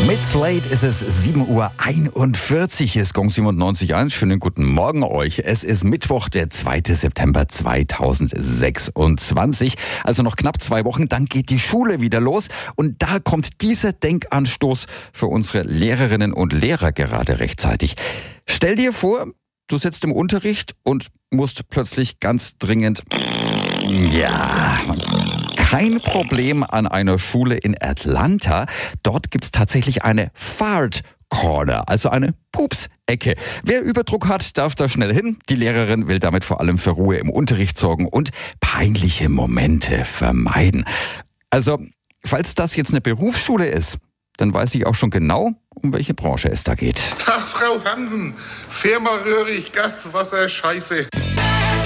Mit Slate ist es 7:41 Uhr, ist Gong 97.1. Schönen guten Morgen euch. Es ist Mittwoch, der 2. September 2026. Also noch knapp 2 Wochen, dann geht die Schule wieder los. Und da kommt dieser Denkanstoß für unsere Lehrerinnen und Lehrer gerade rechtzeitig. Stell dir vor, du sitzt im Unterricht und musst plötzlich ganz dringend... Ja... Kein Problem an einer Schule in Atlanta. Dort gibt's tatsächlich eine Fart Corner, also eine Pups-Ecke. Wer Überdruck hat, darf da schnell hin. Die Lehrerin will damit vor allem für Ruhe im Unterricht sorgen und peinliche Momente vermeiden. Also, falls das jetzt eine Berufsschule ist, dann weiß ich auch schon genau, um welche Branche es da geht. Tag, Frau Hansen. Firma Röhrig, Gas, Wasser, Scheiße.